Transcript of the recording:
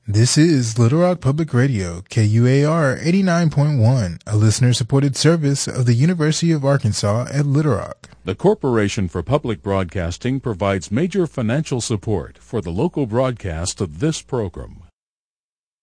This is Little Rock Public Radio, KUAR 89.1, a listener-supported service of the University of Arkansas at Little Rock. The Corporation for Public Broadcasting provides major financial support for the local broadcast of this program.